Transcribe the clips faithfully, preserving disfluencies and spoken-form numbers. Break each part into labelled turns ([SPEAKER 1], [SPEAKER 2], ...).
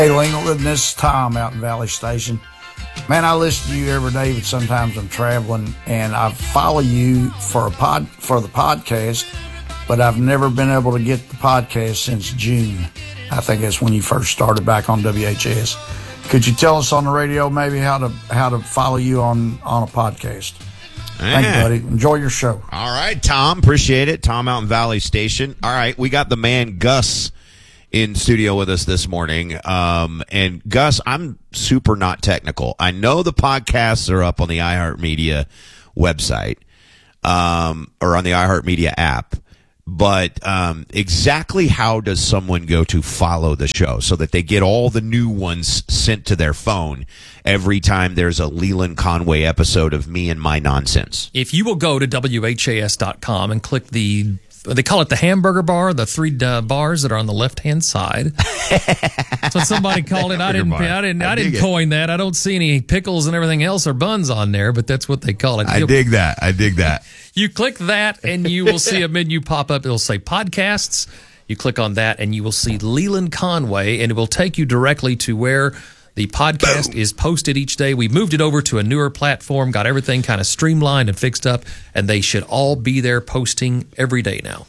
[SPEAKER 1] Hey, Lincoln, this is Tom out in Valley Station. Man, I listen to you every day, but sometimes I'm traveling, and I follow you for a pod for the podcast, but I've never been able to get the podcast since June. I think that's when you first started back on W H S. Could you tell us on the radio maybe how to how to follow you on, on a podcast?
[SPEAKER 2] Yeah.
[SPEAKER 1] Thank you, buddy. Enjoy your show.
[SPEAKER 2] All right, Tom. Appreciate it. Tom out in Valley Station. All right, we got the man Gus in studio with us this morning. Um, and Gus, I'm super not technical. I know the podcasts are up on the iHeartMedia website, um, or on the iHeartMedia app, but, um, exactly how does someone go to follow the show so that they get all the new ones sent to their phone every time there's a Leland Conway episode of me and my nonsense?
[SPEAKER 3] If you will go to W H A S dot com and click the they call it the hamburger bar, the three uh, bars that are on the left-hand side. That's what somebody called it. I didn't, I didn't, I, I didn't coin that. I don't see any pickles and everything else or buns on there, but that's what they call it.
[SPEAKER 2] I
[SPEAKER 3] You'll,
[SPEAKER 2] dig that. I dig that.
[SPEAKER 3] You click that, and you will see a menu pop up. It'll say podcasts. You click on that, and you will see Leland Conway, and it will take you directly to where the podcast is posted each day. We moved it over to a newer platform, got everything kind of streamlined and fixed up, and they should all be there posting every day now.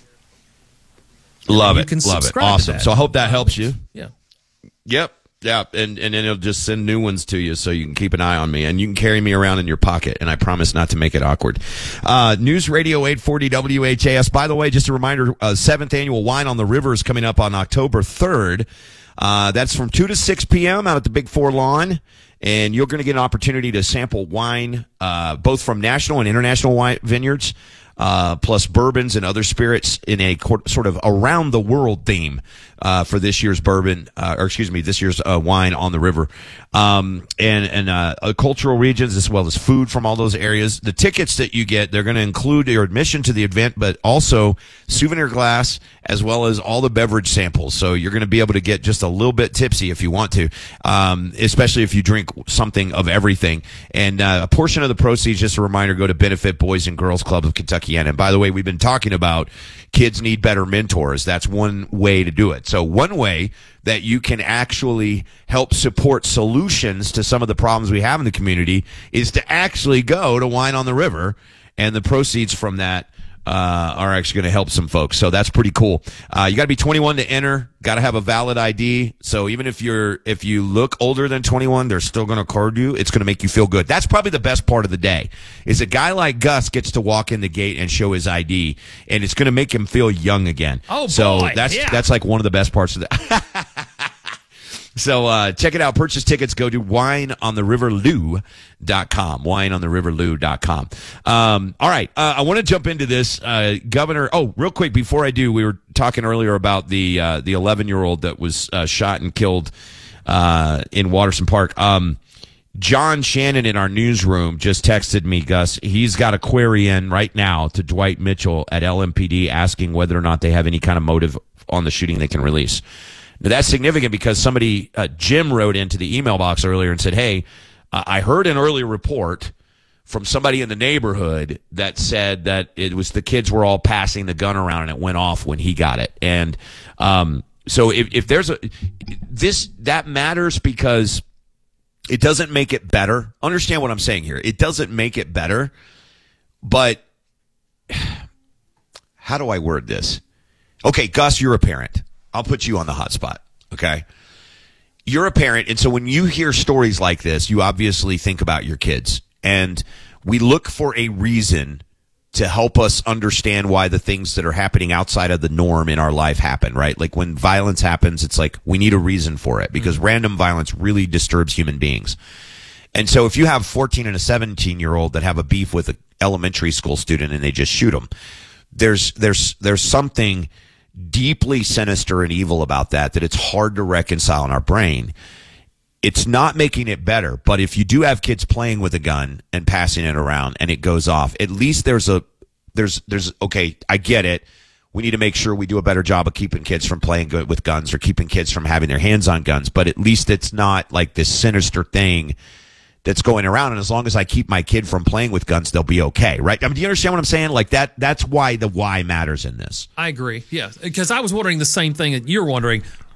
[SPEAKER 2] Love
[SPEAKER 3] you
[SPEAKER 2] it.
[SPEAKER 3] Can
[SPEAKER 2] Love it.
[SPEAKER 3] subscribe to
[SPEAKER 2] Awesome.
[SPEAKER 3] that.
[SPEAKER 2] So I hope that helps you.
[SPEAKER 3] Yeah.
[SPEAKER 2] Yep. Yeah. And, and then it'll just send new ones to you so you can keep an eye on me. And you can carry me around in your pocket, and I promise not to make it awkward. Uh, News Radio eight forty W H A S. By the way, just a reminder, uh, seventh annual Wine on the River is coming up on October third. Uh, that's from two to six p.m. out at the Big Four Lawn. And you're going to get an opportunity to sample wine, uh, both from national and international wine vineyards, uh, plus bourbons and other spirits in a co- sort of around the world theme, uh, for this year's bourbon, uh, or excuse me, this year's, uh, wine on the river. Um, and, and, uh, uh, cultural regions as well as food from all those areas. The tickets that you get, they're going to include your admission to the event, but also souvenir glass as well as all the beverage samples. So you're going to be able to get just a little bit tipsy if you want to, um, especially if you drink something of everything. And, uh, a portion of the proceeds, just a reminder, go to Benefit Boys and Girls Club of Kentucky. And by the way, we've been talking about kids need better mentors. That's one way to do it. So one way that you can actually help support solutions to some of the problems we have in the community is to actually go to Wine on the River, and the proceeds from that uh are actually going to help some folks. So that's pretty cool. Uh you got to be twenty-one to enter, got to have a valid I D. So even if you're if you look older than twenty-one, they're still going to card you. It's going to make you feel good. That's probably the best part of the day, is a guy like Gus gets to walk in the gate and show his I D, and it's going to make him feel young again.
[SPEAKER 3] Oh,
[SPEAKER 2] so
[SPEAKER 3] boy,
[SPEAKER 2] that's
[SPEAKER 3] yeah.
[SPEAKER 2] that's like one of the best parts of the So uh check it out. Purchase tickets. Go to wine on the river lou dot com. wine on the river lou dot com. Um, all right. Uh, I want to jump into this. Uh, Governor. Oh, real quick before I do, we were talking earlier about the uh, the eleven year old that was uh, shot and killed uh, in Watterson Park. Um, John Shannon in our newsroom just texted me, Gus. He's got a query in right now to Dwight Mitchell at L M P D asking whether or not they have any kind of motive on the shooting they can release. Now, that's significant because somebody, uh, Jim, wrote into the email box earlier and said, hey, uh, I heard an earlier report from somebody in the neighborhood that said that it was the kids were all passing the gun around and it went off when he got it. And um, so if, if there's a this that matters because it doesn't make it better. Understand what I'm saying here. It doesn't make it better, but how do I word this? Okay, Gus, you're a parent. I'll put you on the hot spot, okay? You're a parent, and so when you hear stories like this, you obviously think about your kids. And we look for a reason to help us understand why the things that are happening outside of the norm in our life happen, right? Like when violence happens, it's like we need a reason for it because mm-hmm. random violence really disturbs human beings. And so if you have fourteen and a seventeen-year-old that have a beef with an elementary school student and they just shoot them, there's there's there's something deeply sinister and evil about that, that it's hard to reconcile in our brain. It's not making it better, but if you do have kids playing with a gun and passing it around and it goes off, at least there's a, there's, there's, okay, I get it. We need to make sure we do a better job of keeping kids from playing good with guns or keeping kids from having their hands on guns, but at least it's not like this sinister thing that's going around. And as long as I keep my kid from playing with guns, they'll be okay, right? I mean, do you understand what I'm saying? Like that, that's why the why matters in this.
[SPEAKER 3] I agree. Yeah. Because I was wondering the same thing that you're wondering.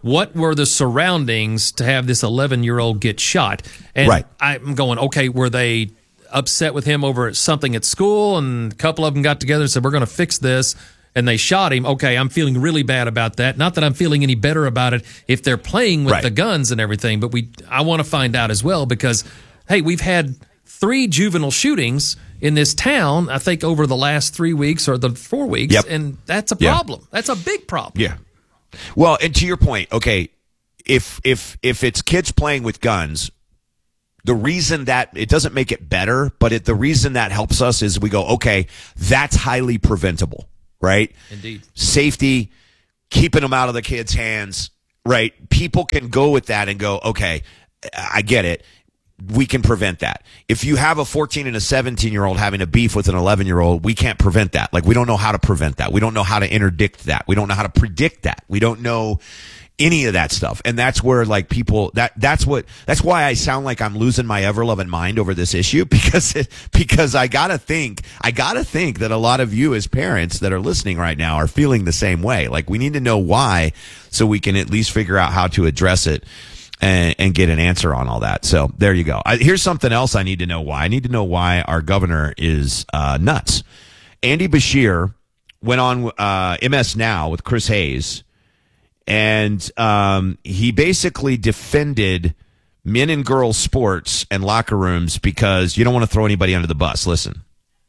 [SPEAKER 3] what were the surroundings to have this eleven-year-old get shot? And
[SPEAKER 2] Right.
[SPEAKER 3] I'm going, okay, were they upset with him over something at school, and a couple of them got together and said, we're going to fix this, and they shot him? Okay, I'm feeling really bad about that. Not that I'm feeling any better about it if they're playing with
[SPEAKER 2] Right.
[SPEAKER 3] the guns and everything, but we I want to find out as well because, hey, we've had three juvenile shootings in this town, I think, over the last three weeks or the four weeks,
[SPEAKER 2] Yep.
[SPEAKER 3] and that's a
[SPEAKER 2] Yeah.
[SPEAKER 3] problem. That's a big problem.
[SPEAKER 2] Yeah. Well, and to your point, okay, if if if it's kids playing with guns, the reason that it doesn't make it better, but it, the reason that helps us is we go, okay, that's highly preventable, right?
[SPEAKER 3] Indeed.
[SPEAKER 2] Safety, keeping them out of the kids' hands, right? People can go with that and go, okay, I get it. We can prevent that. If you have a fourteen and a seventeen year old having a beef with an eleven year old, we can't prevent that. Like, we don't know how to prevent that. We don't know how to interdict that. We don't know how to predict that. We don't know any of that stuff. And that's where, like, people, that, that's what, that's why I sound like I'm losing my ever loving mind over this issue, because it, because I gotta think, I gotta think that a lot of you as parents that are listening right now are feeling the same way. Like, we need to know why so we can at least figure out how to address it. And, and get an answer on all that. So there you go. I, here's something else I need to know why. I need to know why our governor is uh, nuts. Andy Beshear went on uh, M S Now with Chris Hayes, and um, he basically defended men and girls sports and locker rooms because you don't want to throw anybody under the bus. Listen.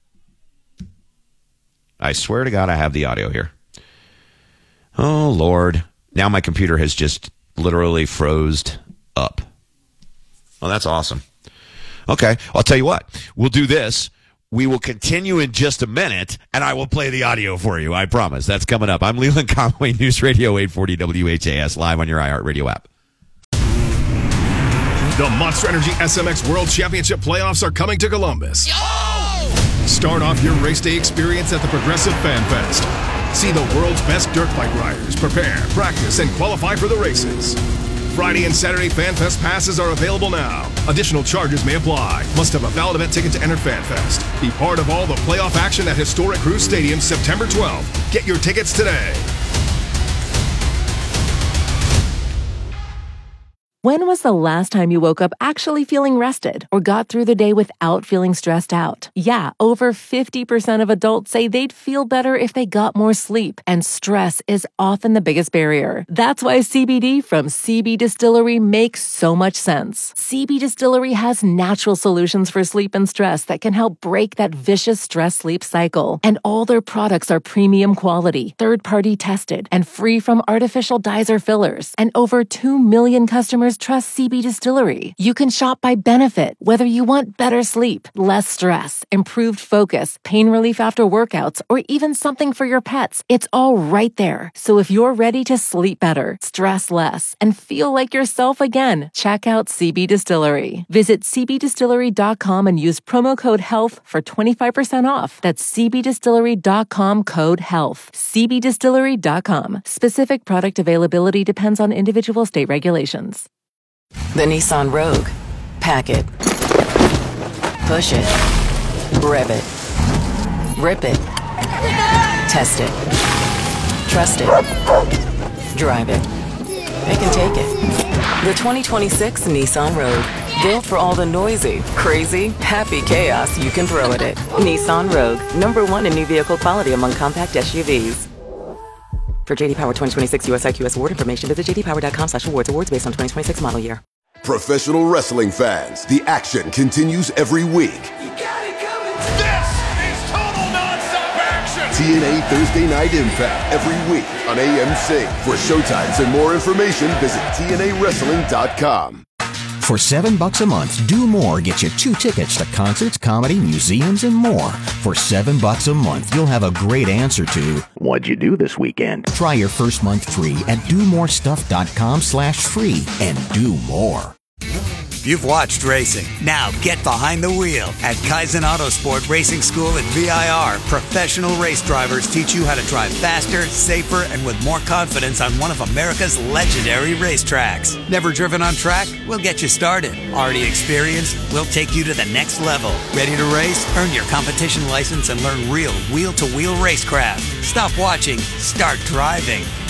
[SPEAKER 2] I swear to God I have the audio here. Oh, Lord. Now my computer has just literally froze up. Oh, that's awesome. Okay, I'll tell you what. We'll do this. We will continue in just a minute, and I will play the audio for you. I promise. That's coming up. I'm Leland Conway, News Radio eight forty W H A S, live on your iHeartRadio app.
[SPEAKER 4] The Monster Energy S M X World Championship playoffs are coming to Columbus. Start off your race day experience at the Progressive Fan Fest. See the world's best dirt bike riders prepare, practice, and qualify for the races. Friday and Saturday Fan Fest passes are available now. Additional charges may apply. Must have a valid event ticket to enter Fan Fest. Be part of all the playoff action at historic Cruz Stadium September twelfth. Get your tickets today.
[SPEAKER 5] When was the last time you woke up actually feeling rested or got through the day without feeling stressed out? Yeah, over fifty percent of adults say they'd feel better if they got more sleep, and stress is often the biggest barrier. That's why C B D from C B Distillery makes so much sense. C B Distillery has natural solutions for sleep and stress that can help break that vicious stress-sleep cycle. And all their products are premium quality, third-party tested, and free from artificial dyes or fillers. And over two million customers trust C B Distillery. You can shop by benefit, whether you want better sleep, less stress, improved focus, pain relief after workouts, or even something for your pets. It's all right there. So if you're ready to sleep better, stress less, and feel like yourself again, check out C B Distillery. Visit c b distillery dot com and use promo code HEALTH for twenty-five percent off. That's c b distillery dot com code HEALTH. c b distillery dot com. Specific product availability depends on individual state regulations.
[SPEAKER 6] The Nissan Rogue. Pack it. Push it. Rev it. Rip it. Test it. Trust it. Drive it. It can take it. The twenty twenty-six Nissan Rogue. Built for all the noisy, crazy, happy chaos you can throw at it. Nissan Rogue. Number one in new vehicle quality among compact S U Vs. For J D Power twenty twenty-six U S I Q S award information, visit j d power dot com slash awards. Awards based on twenty twenty-six model year.
[SPEAKER 7] Professional wrestling fans, the action continues every week.
[SPEAKER 8] You got it coming. This is total nonstop action.
[SPEAKER 7] T N A Thursday Night Impact every week on A M C. For showtimes and more information, visit T N A wrestling dot com.
[SPEAKER 9] For seven bucks a month, Do More gets you two tickets to concerts, comedy, museums, and more. For seven bucks a month, you'll have a great answer to what'd you do this weekend? Try your first month free at do more stuff dot com slash free and do more.
[SPEAKER 10] You've watched racing. Now get behind the wheel. At Kaizen Autosport Racing School at V I R, professional race drivers teach you how to drive faster, safer, and with more confidence on one of America's legendary racetracks. Never driven on track? We'll get you started. Already experienced? We'll take you to the next level. Ready to race? Earn your competition license and learn real wheel-to-wheel racecraft. Stop watching. Start driving.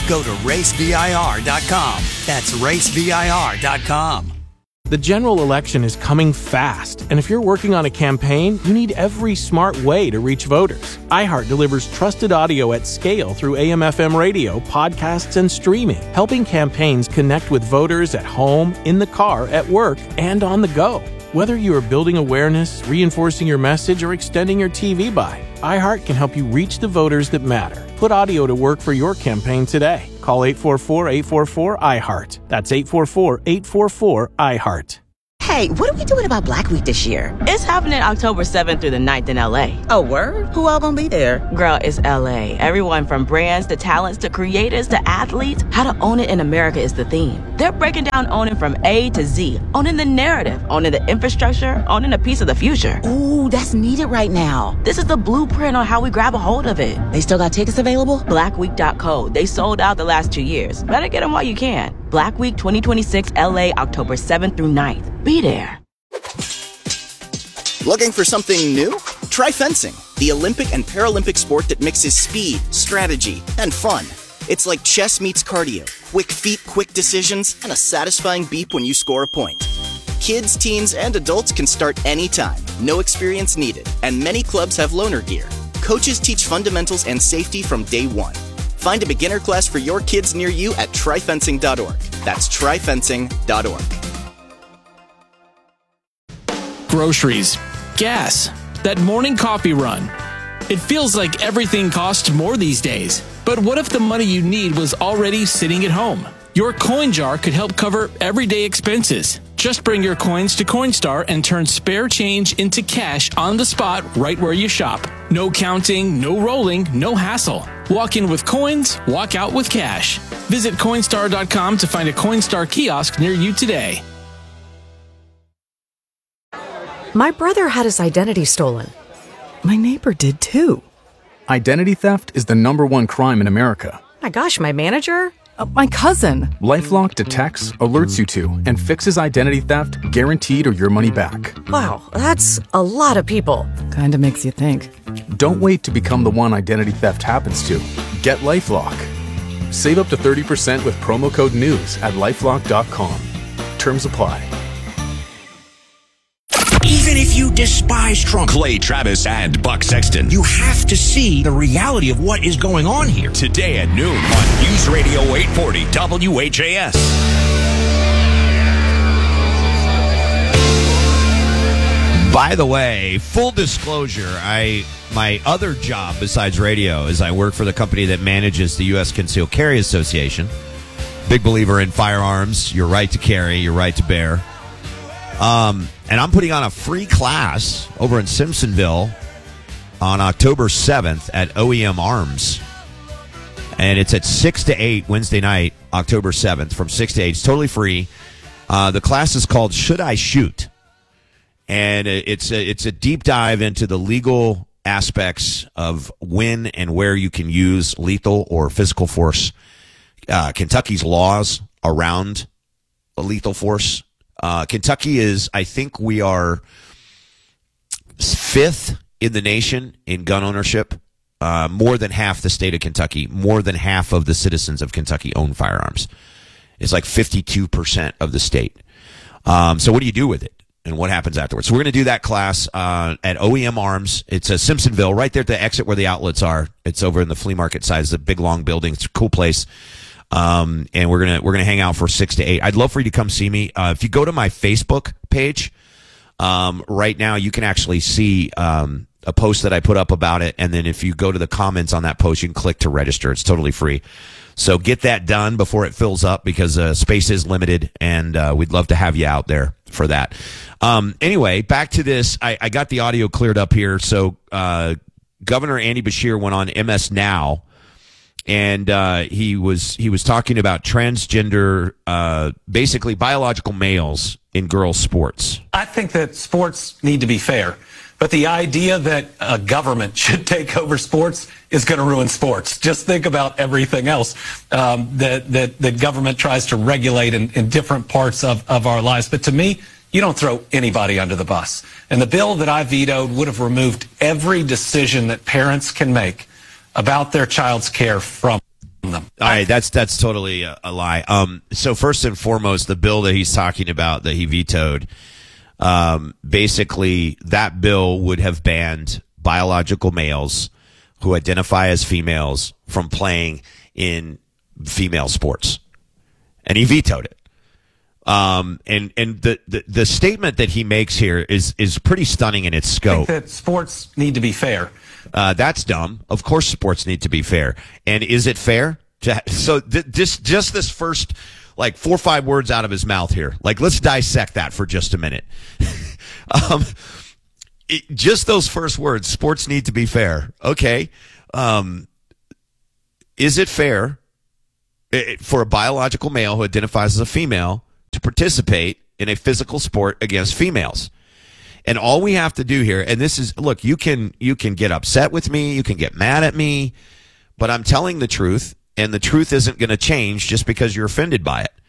[SPEAKER 10] Go to race V I R dot com. That's race V I R dot com.
[SPEAKER 11] The general election is coming fast, and if you're working on a campaign, you need every smart way to reach voters. iHeart delivers trusted audio at scale through A M F M radio, podcasts, and streaming, helping campaigns connect with voters at home, in the car, at work, and on the go. Whether you are building awareness, reinforcing your message, or extending your T V buy, iHeart can help you reach the voters that matter. Put audio to work for your campaign today. Call eight four four, eight four four, I heart. That's eight four four, eight four four, I heart.
[SPEAKER 12] Hey, what are we doing about Black Week this year?
[SPEAKER 13] It's happening October seventh through the ninth in L A.
[SPEAKER 12] Oh, word? Who all gonna be there?
[SPEAKER 13] Girl, it's L A. Everyone from brands to talents to creators to athletes. How to own it in America is the theme. They're breaking down owning from A to Z. Owning the narrative, owning the infrastructure, owning a piece of the future.
[SPEAKER 12] Ooh, that's needed right now.
[SPEAKER 13] This is the blueprint on how we grab a hold of it.
[SPEAKER 12] They still got tickets available?
[SPEAKER 13] black week dot co. They sold out the last two years. Better get them while you can. Black Week twenty twenty-six L A, October seventh through ninth. Be there.
[SPEAKER 14] Looking for something new? Try fencing, the Olympic and Paralympic sport that mixes speed, strategy, and fun. It's like chess meets cardio, quick feet, quick decisions, and a satisfying beep when you score a point. Kids, teens, and adults can start anytime, no experience needed, and many clubs have loaner gear. Coaches teach fundamentals and safety from day one. Find a beginner class for your kids near you at try fencing dot org. That's try fencing dot org.
[SPEAKER 15] Groceries, gas, that morning coffee run. It feels like everything costs more these days. But what if the money you need was already sitting at home? Your coin jar could help cover everyday expenses. Just bring your coins to Coinstar and turn spare change into cash on the spot right where you shop. No counting, no rolling, no hassle. Walk in with coins, walk out with cash. Visit Coinstar dot com to find a Coinstar kiosk near you today.
[SPEAKER 16] My brother had his identity stolen. My neighbor did too.
[SPEAKER 17] Identity theft is the number one crime in America.
[SPEAKER 16] My gosh, my manager? Uh, my cousin.
[SPEAKER 17] LifeLock detects, alerts you to, and fixes identity theft guaranteed or your money back.
[SPEAKER 16] Wow, that's a lot of people.
[SPEAKER 18] Kinda makes you think.
[SPEAKER 17] Don't wait to become the one identity theft happens to. Get LifeLock. Save up to thirty percent with promo code NEWS at lifelock dot com. Terms apply.
[SPEAKER 19] Even if you despise Trump, Clay Travis, and Buck Sexton, you have to see the reality of what is going on here. Today at noon on News Radio eight forty W H A S.
[SPEAKER 2] By the way, full disclosure, I my other job besides radio is I work for the company that manages the U S Concealed Carry Association. Big believer in firearms, your right to carry, your right to bear. Um, and I'm putting on a free class over in Simpsonville on October seventh at O E M Arms. And it's at six to eight Wednesday night, October seventh, from six to eight. It's totally free. Uh, the class is called Should I Shoot? And it's a, it's a deep dive into the legal aspects of when and where you can use lethal or physical force. Uh, Kentucky's laws around lethal force. Uh, Kentucky is, I think we are fifth in the nation in gun ownership. Uh, more than half the state of Kentucky, more than half of the citizens of Kentucky own firearms. It's like fifty-two percent of the state. Um, so what do you do with it? And what happens afterwards? So we're going to do that class uh, at O E M Arms. It's a Simpsonville, right there at the exit where the outlets are. It's over in the flea market side. It's a big, long building. It's a cool place. Um, and we're gonna we're gonna hang out for six to eight. I'd love for you to come see me. Uh, if you go to my Facebook page, um, right now you can actually see um, a post that I put up about it. And then if you go to the comments on that post, you can click to register. It's totally free. So get that done before it fills up because uh, space is limited, and uh, we'd love to have you out there for that. Um, anyway, back to this. I, I got the audio cleared up here. So uh, Governor Andy Beshear went on M S Now. And uh, he was he was talking about transgender, uh, basically biological males in girls' sports.
[SPEAKER 20] I think that sports need to be fair, but the idea that a government should take over sports is going to ruin sports. Just think about everything else um, that, that that government tries to regulate in, in different parts of, of our lives. But to me, you don't throw anybody under the bus. And the bill that I vetoed would have removed every decision that parents can make about their child's care from them. them.
[SPEAKER 2] All right, that's that's totally a, a lie. Um, so first and foremost, the bill that he's talking about that he vetoed, um, basically that bill would have banned biological males who identify as females from playing in female sports, and he vetoed it. Um, and and the, the the statement that he makes here is is pretty stunning in its
[SPEAKER 20] I
[SPEAKER 2] scope.
[SPEAKER 20] think that sports need to be fair.
[SPEAKER 2] Uh, that's dumb. Of course, sports need to be fair. And is it fair? To, so th- this just this first like four or five words out of his mouth here. Like, let's dissect that for just a minute. um, it, just those first words. Sports need to be fair. Okay. Um, is it fair it, for a biological male who identifies as a female to participate in a physical sport against females? And all we have to do here, and this is, look, you can you can get upset with me, you can get mad at me, but I'm telling the truth, and the truth isn't going to change just because you're offended by it.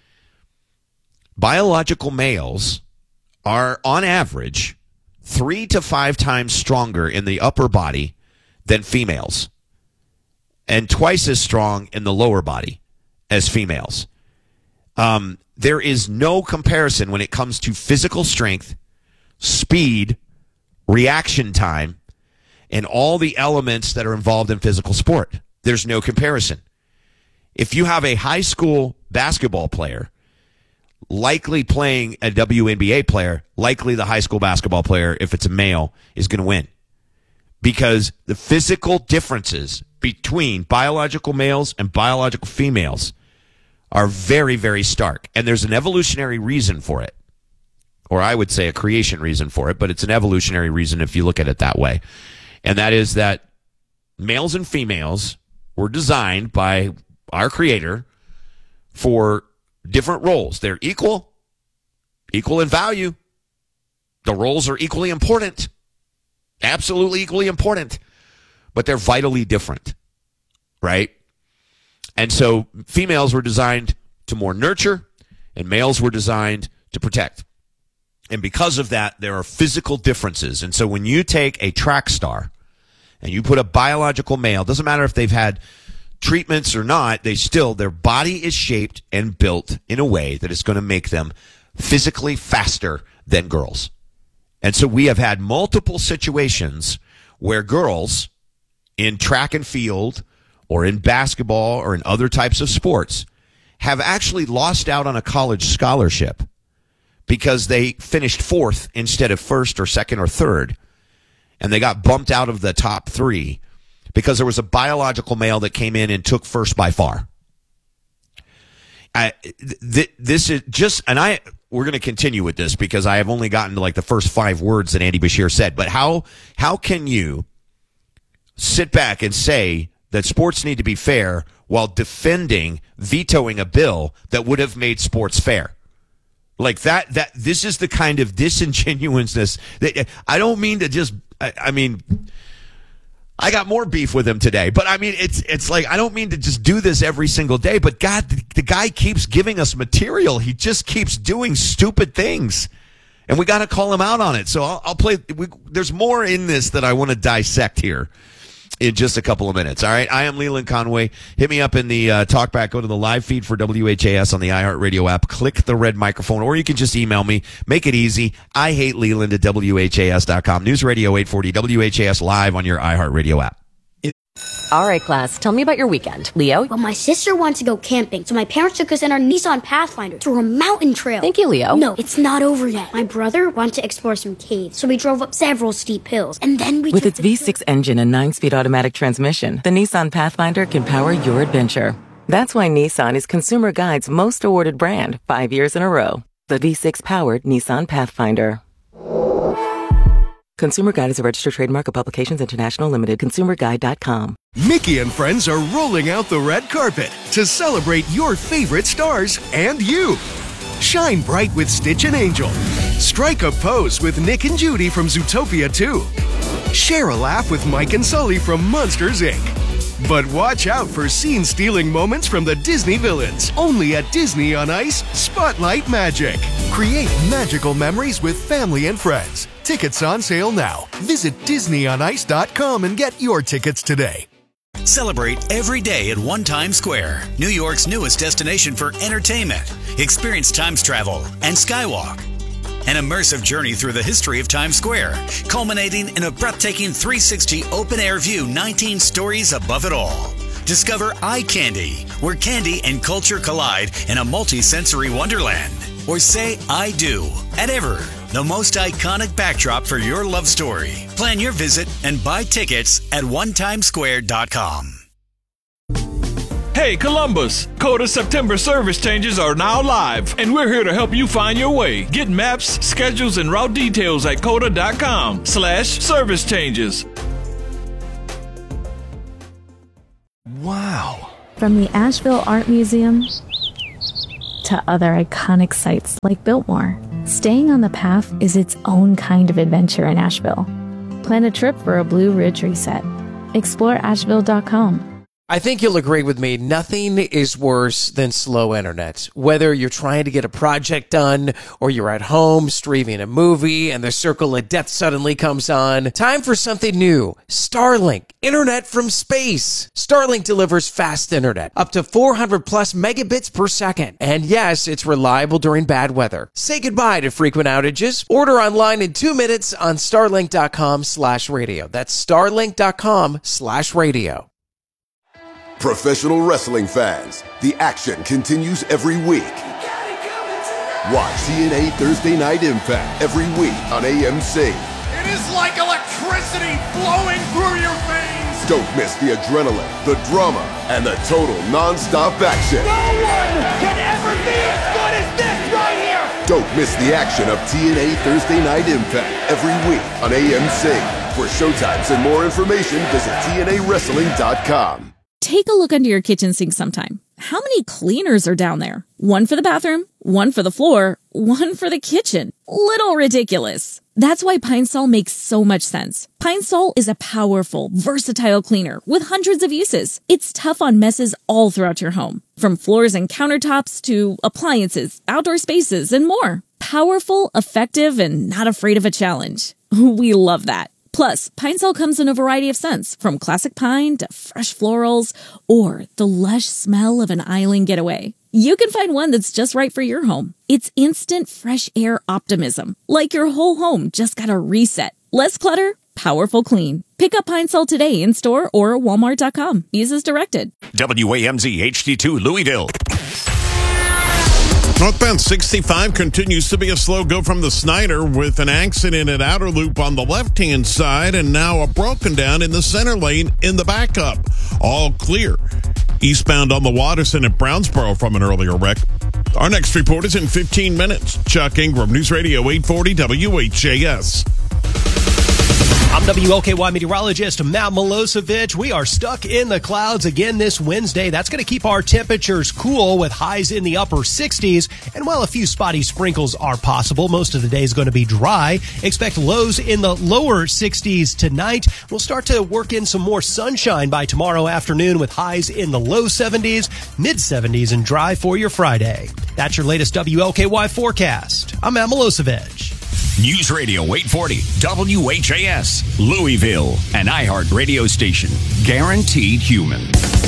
[SPEAKER 2] Biological males are, on average, three to five times stronger in the upper body than females, and twice as strong in the lower body as females. Um, there is no comparison when it comes to physical strength, speed, reaction time, and all the elements that are involved in physical sport. There's no comparison. If you have a high school basketball player likely playing a W N B A player, likely the high school basketball player, if it's a male, is going to win. Because the physical differences between biological males and biological females are very, very stark. And there's an evolutionary reason for it. Or I would say a creation reason for it, but it's an evolutionary reason if you look at it that way. And that is that males and females were designed by our creator for different roles. They're equal, equal in value. The roles are equally important, absolutely equally important, but they're vitally different, right? And so females were designed to more nurture, and males were designed to protect. And because of that, there are physical differences. And so when you take a track star and you put a biological male, doesn't matter if they've had treatments or not, they still, their body is shaped and built in a way that is going to make them physically faster than girls. And so we have had multiple situations where girls in track and field or in basketball or in other types of sports have actually lost out on a college scholarship because they finished fourth instead of first or second or third, and they got bumped out of the top three because there was a biological male that came in and took first by far. I, th- this is just, and I, we're going to continue with this because I have only gotten to like the first five words that Andy Bashir said, but how, how can you sit back and say that sports need to be fair while defending vetoing a bill that would have made sports fair? Like that, that, this is the kind of disingenuousness that I don't mean to just, I, I mean, I got more beef with him today, but I mean, it's, it's like, I don't mean to just do this every single day, but God, the, the guy keeps giving us material. He just keeps doing stupid things and we got to call him out on it. So I'll, I'll play, we, there's more in this that I want to dissect here in just a couple of minutes. All right. I am Leland Conway. Hit me up in the uh, talkback. Go to the live feed for W H A S on the iHeartRadio app. Click the red microphone, or you can just email me. Make it easy. I hate Leland at W H A S dot com. News Radio eight forty W H A S live on your iHeartRadio app.
[SPEAKER 18] All right, class, tell me about your weekend. Leo?
[SPEAKER 21] Well, my sister wanted to go camping, so my parents took us in our Nissan Pathfinder to a mountain trail.
[SPEAKER 18] Thank you, Leo.
[SPEAKER 21] No, it's not over yet. My brother wanted to explore some caves, so we drove up several steep hills, and then we
[SPEAKER 12] With
[SPEAKER 21] took
[SPEAKER 12] its V six engine and nine-speed automatic transmission, the Nissan Pathfinder can power your adventure. That's why Nissan is Consumer Guide's most awarded brand five years in a row. The V six-powered Nissan Pathfinder. Consumer Guide is a registered trademark of Publications International Limited. consumer guide dot com.
[SPEAKER 4] Mickey and friends are rolling out the red carpet to celebrate your favorite stars and you. Shine bright with Stitch and Angel. Strike a pose with Nick and Judy from Zootopia two. Share a laugh with Mike and Sully from Monsters, Incorporated. But watch out for scene-stealing moments from the Disney villains. Only at Disney on Ice Spotlight Magic. Create magical memories with family and friends. Tickets on sale now. Visit disney on ice dot com and get your tickets today.
[SPEAKER 10] Celebrate every day at One Times Square, New York's newest destination for entertainment. Experience Times Travel and Skywalk. An immersive journey through the history of Times Square, culminating in a breathtaking three sixty open-air view nineteen stories above it all. Discover Eye Candy, where candy and culture collide in a multi-sensory wonderland. Or say I do at Ever, the most iconic backdrop for your love story. Plan your visit and buy tickets at one times square dot com.
[SPEAKER 1] Hey Columbus, Coda September service changes are now live, and we're here to help you find your way. Get maps, schedules, and route details at coda.com slash service changes.
[SPEAKER 22] Wow. From the Asheville Art Museum to other iconic sites like Biltmore, staying on the path is its own kind of adventure in Asheville. Plan a trip for a Blue Ridge reset. Explore asheville dot com.
[SPEAKER 23] I think you'll agree with me, nothing is worse than slow internet. Whether you're trying to get a project done or you're at home streaming a movie and the circle of death suddenly comes on, time for something new. Starlink, internet from space. Starlink delivers fast internet, up to four hundred plus megabits per second. And yes, it's reliable during bad weather. Say goodbye to frequent outages. Order online in two minutes on starlink.com slash radio. That's starlink.com slash radio.
[SPEAKER 7] Professional wrestling fans, the action continues every week. Watch T N A Thursday Night Impact every week on A M C.
[SPEAKER 8] It is like electricity flowing through your veins.
[SPEAKER 7] Don't miss the adrenaline, the drama, and the total non-stop action.
[SPEAKER 8] No one can ever be as good as this right here.
[SPEAKER 7] Don't miss the action of T N A Thursday Night Impact every week on A M C. For showtimes and more information, visit T N A wrestling dot com.
[SPEAKER 24] Take a look under your kitchen sink sometime. How many cleaners are down there? One for the bathroom, one for the floor, one for the kitchen. Little ridiculous. That's why Pine Sol makes so much sense. Pine Sol is a powerful, versatile cleaner with hundreds of uses. It's tough on messes all throughout your home, from floors and countertops to appliances, outdoor spaces, and more. Powerful, effective, and not afraid of a challenge. We love that. Plus, Pine Sol comes in a variety of scents, from classic pine to fresh florals or the lush smell of an island getaway. You can find one that's just right for your home. It's instant fresh air optimism, like your whole home just got a reset. Less clutter, powerful clean. Pick up Pine Sol today in store or walmart dot com. Use as directed.
[SPEAKER 19] W A M Z H D two Louisville.
[SPEAKER 25] Northbound sixty-five continues to be a slow go from the Snyder with an accident at Outer Loop on the left-hand side and now a broken down in the center lane in the backup. All clear. Eastbound on the Watterson at Brownsboro from an earlier wreck. Our next report is in fifteen minutes. Chuck Ingram, News Radio eight forty W H A S.
[SPEAKER 26] I'm W L K Y meteorologist Matt Milosevic. We are stuck in the clouds again this Wednesday. That's going to keep our temperatures cool with highs in the upper sixties. And while a few spotty sprinkles are possible, most of the day is going to be dry. Expect lows in the lower sixties tonight. We'll start to work in some more sunshine by tomorrow afternoon with highs in the low seventies, mid seventies, and dry for your Friday. That's your latest W L K Y forecast. I'm Matt Milosevic.
[SPEAKER 19] News Radio eight forty W H A S, Louisville, an iHeart radio station. Guaranteed human.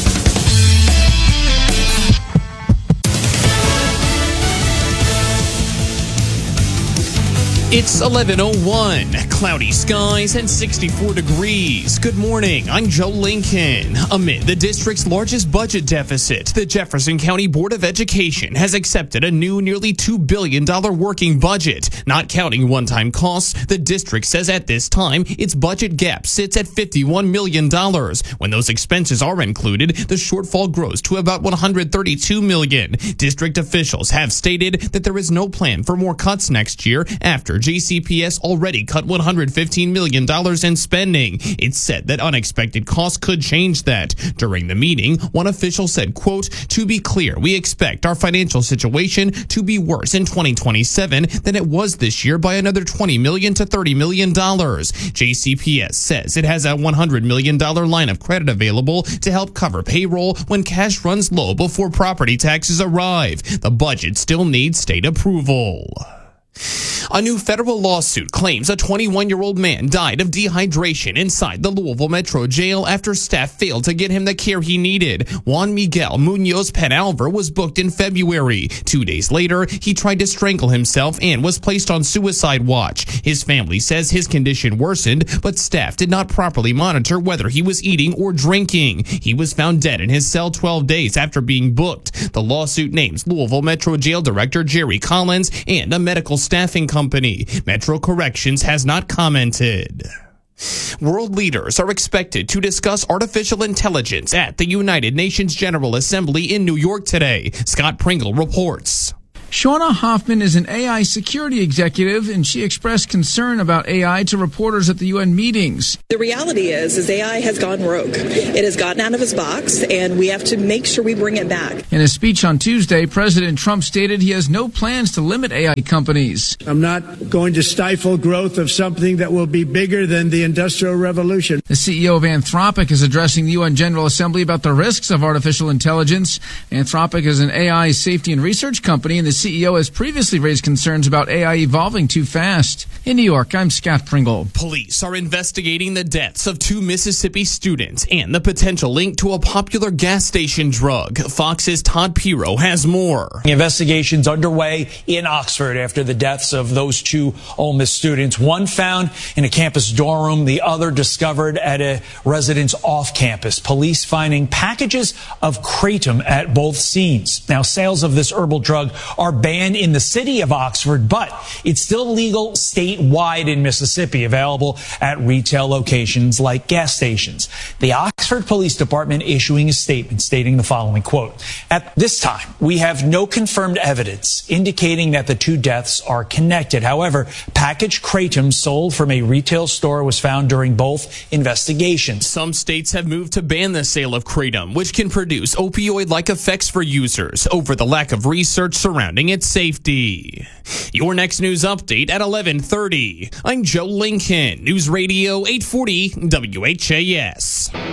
[SPEAKER 3] It's eleven oh one, cloudy skies and sixty-four degrees. Good morning, I'm Joe Lincoln. Amid the district's largest budget deficit, the Jefferson County Board of Education has accepted a new nearly two billion dollars working budget. Not counting one-time costs, the district says at this time its budget gap sits at fifty-one million dollars. When those expenses are included, the shortfall grows to about one hundred thirty-two million dollars. District officials have stated that there is no plan for more cuts next year after J C P S already cut one hundred fifteen million dollars in spending. It's said that unexpected costs could change that. During the meeting, one official said, quote, "To be clear, we expect our financial situation to be worse in twenty twenty-seven than it was this year by another twenty million dollars to thirty million dollars. J C P S says it has a one hundred million dollars line of credit available to help cover payroll when cash runs low before property taxes arrive. The budget still needs state approval.
[SPEAKER 5] A new federal lawsuit claims a twenty-one-year-old man died of dehydration inside the Louisville Metro Jail after staff failed to get him the care he needed. Juan Miguel Munoz Penalver was booked in February. Two days later, he tried to strangle himself and was placed on suicide watch. His family says his condition worsened, but staff did not properly monitor whether he was eating or drinking. He was found dead in his cell twelve days after being booked. The lawsuit names Louisville Metro Jail Director Jerry Collins and a medical staffing company. Metro Corrections has not commented. World leaders are expected to discuss artificial intelligence at the United Nations General Assembly in New York today. Scott Pringle reports.
[SPEAKER 6] Shauna Hoffman is an A I security executive, and she expressed concern about A I to reporters at the U N meetings.
[SPEAKER 9] The reality is, is A I has gone rogue. It has gotten out of its box, and we have to make sure we bring it back.
[SPEAKER 6] In a speech on Tuesday, President Trump stated he has no plans to limit A I companies.
[SPEAKER 11] I'm not going to stifle growth of something that will be bigger than the Industrial Revolution.
[SPEAKER 6] The C E O of Anthropic is addressing the U N General Assembly about the risks of artificial intelligence. Anthropic is an A I safety and research company, and the C E O has previously raised concerns about A I evolving too fast. In New York, I'm Scott Pringle.
[SPEAKER 5] Police are investigating the deaths of two Mississippi students and the potential link to a popular gas station drug. Fox's Todd Piro has more.
[SPEAKER 13] Investigations underway in Oxford after the deaths of those two Ole Miss students. One found in a campus dorm room, the other discovered at a residence off campus. Police finding packages of kratom at both scenes. Now, sales of this herbal drug are banned in the city of Oxford, but it's still legal statewide in Mississippi, available at retail locations like gas stations. The Oxford Police Department issuing a statement stating the following, quote, "At this time, we have no confirmed evidence indicating that the two deaths are connected. However, packaged kratom sold from a retail store was found during both investigations."
[SPEAKER 5] Some states have moved to ban the sale of kratom, which can produce opioid-like effects for users, over the lack of research surrounding its safety. Your next news update at eleven thirty. I'm Joe Lincoln, News Radio eight forty W H A S.